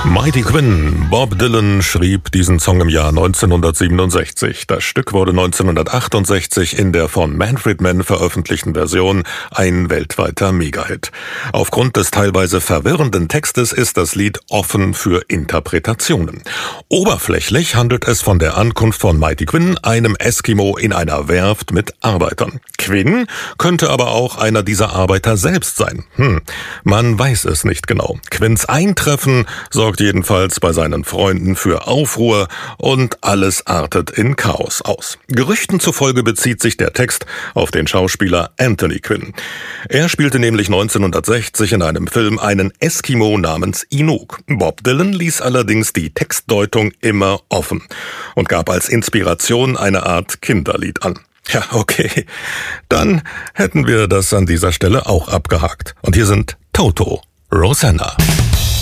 Mighty Quinn. Bob Dylan schrieb diesen Song im Jahr 1967. Das Stück wurde 1968 in der von Manfred Mann veröffentlichten Version ein weltweiter Megahit. Aufgrund des teilweise verwirrenden Textes ist das Lied offen für Interpretationen. Oberflächlich handelt es von der Ankunft von Mighty Quinn, einem Eskimo in einer Werft mit Arbeitern. Quinn könnte aber auch einer dieser Arbeiter selbst sein. Man weiß es nicht genau. Quinns Eintreffen sorgt jedenfalls bei seinen Freunden für Aufruhr und alles artet in Chaos aus. Gerüchten zufolge bezieht sich der Text auf den Schauspieler Anthony Quinn. Er spielte nämlich 1960 in einem Film einen Eskimo namens Inuk. Bob Dylan ließ allerdings die Textdeutung immer offen und gab als Inspiration eine Art Kinderlied an. Ja, okay. Dann hätten wir das an dieser Stelle auch abgehakt. Und hier sind Toto, Rosanna.